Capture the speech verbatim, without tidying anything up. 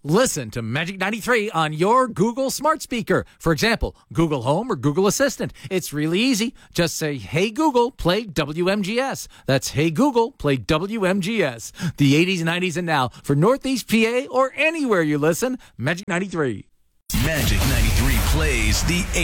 Listen to Magic ninety-three on your Google smart speaker. For example, Google Home or Google Assistant. It's really easy. Just say, "Hey Google, play W M G S." That's "Hey Google, play W M G S." The eighties, nineties, and now for Northeast P A or anywhere you listen, Magic ninety-three. Magic ninety-three plays the